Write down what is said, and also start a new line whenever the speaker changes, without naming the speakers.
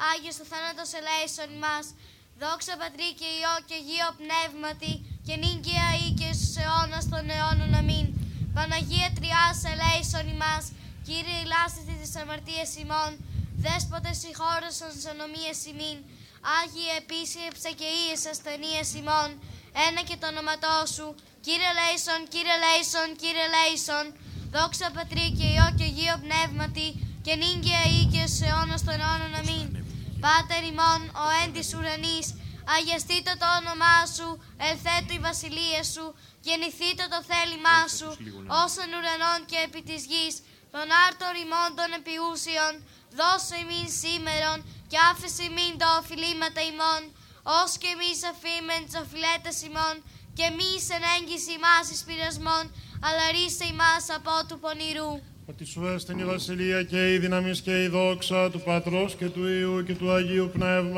Άγιος ο θάνατος ελέησον ημάς. Δόξα Πατρί και Υιό και Αγίο Πνεύματι, και νύγκαια ή και στους αιώνας των αιώνων. Αμήν. Παναγία Τριάς ελέησον ημάς. Κύριε ηλάσθητη της αμαρτίας ημών. Δέσποτε συγχώρεσον τις ανομίες ημίν. Άγιε επίσκεψε και ήες ασθενείες ημών. Ένα και το όνοματό σου. Κύριε ελέησον, Κύριε ελέησον, Κύριε ελέησον. Δόξα Πατρί και Υιό και Αγίο Πνεύματι, και νύγκαια ή και στους αιώνας των αιώνων. Αμήν. Πάτερ ημών, ο εν της ουρανής, αγιαστήτω το όνομά σου, ελθέτω η βασιλεία σου, γεννηθήτω το θέλημά σου, ως εν ουρανών και επί της γης. Τον άρτον ημών των επιούσιων, δώσε ημίν σήμερον, και άφησε ημίν τα οφειλήματα ημών, ως και εμείς αφήμεν τις οφειλέτες ημών, και μη εν έγκυση ημάς εις πειρασμών, αλλά ρίσε ημάς από του πονηρού.
Ότι σου έστειν η βασιλεία και η δύναμις και η δόξα του Πατρός και του Υιού και του Αγίου Πνεύματος.